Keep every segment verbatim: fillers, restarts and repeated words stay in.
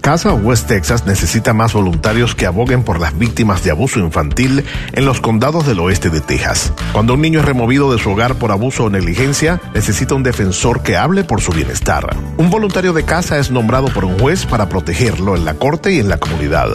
Casa West Texas necesita más voluntarios que aboguen por las víctimas de abuso infantil en los condados del oeste de Texas. Cuando un niño es removido de su hogar por abuso o negligencia, necesita un defensor que hable por su bienestar. Un voluntario de casa es nombrado por un juez para protegerlo en la corte y en la comunidad.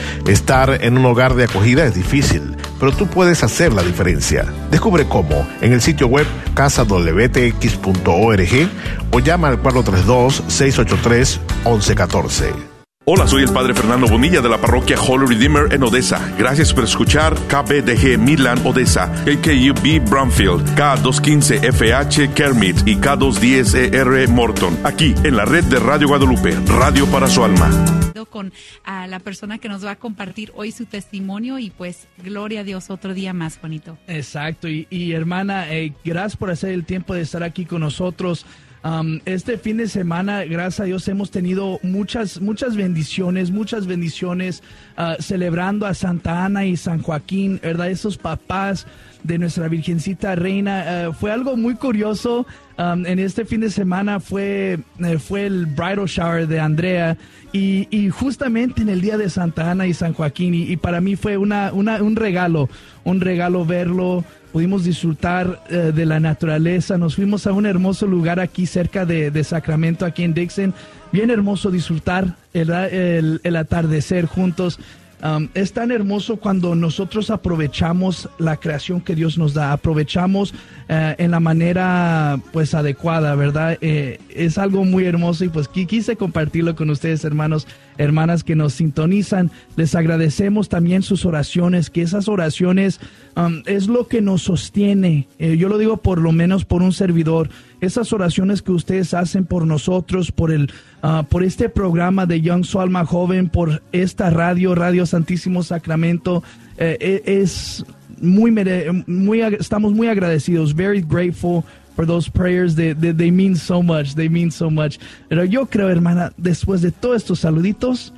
Estar en un hogar de acogida es difícil, pero tú puedes hacer la diferencia. Descubre cómo en el sitio web casa w t x punto org o llama al cuatro tres dos, seis ocho tres, once catorce. Hola, soy el Padre Fernando Bonilla de la parroquia Holy Redeemer en Odessa. Gracias por escuchar K B D G Midland Odessa, K K U B Bromfield, K doscientos quince F H Kermit y K doscientos diez E R Morton, aquí en la red de Radio Guadalupe, radio para su alma. Con a la persona que nos va a compartir hoy su testimonio y pues gloria a Dios otro día más bonito. Exacto, y, y hermana, eh, gracias por hacer el tiempo de estar aquí con nosotros. Um, este fin de semana, gracias a Dios, hemos tenido muchas, muchas bendiciones, muchas bendiciones uh, celebrando a Santa Ana y San Joaquín, ¿verdad? Esos papás de nuestra Virgencita Reina. Uh, fue algo muy curioso. Um, en este fin de semana fue, eh, fue el bridal shower de Andrea y, y justamente en el día de Santa Ana y San Joaquín. Y, y para mí fue una, una, un regalo, un regalo verlo. Pudimos disfrutar uh, de la naturaleza. Nos fuimos a un hermoso lugar aquí cerca de, de Sacramento, aquí en Dixon. Bien hermoso disfrutar el, el, el atardecer juntos. Um, es tan hermoso cuando nosotros aprovechamos la creación que Dios nos da, aprovechamos uh, en la manera pues adecuada, ¿verdad? Eh, es algo muy hermoso y pues quise compartirlo con ustedes, hermanos, hermanas que nos sintonizan. Les agradecemos también sus oraciones, que esas oraciones um, es lo que nos sostiene. Eh, yo lo digo por lo menos por un servidor. Esas oraciones que ustedes hacen por nosotros, por el, uh, por este programa de Young Su Alma Joven, por esta radio, Radio Santísimo Sacramento, eh, es muy, muy, estamos muy agradecidos, very grateful for those prayers. They, they, they mean so much, they mean so much. Pero yo creo, hermana, después de todos estos saluditos,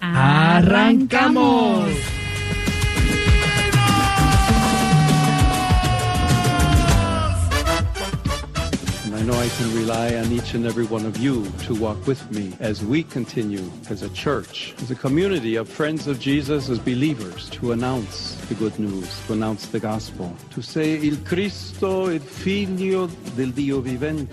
¡arrancamos! I know I can rely on each and every one of you to walk with me as we continue as a church, as a community of friends of Jesus, as believers, to announce the good news, to announce the gospel, to say il Cristo, il Figlio del Dio vivente,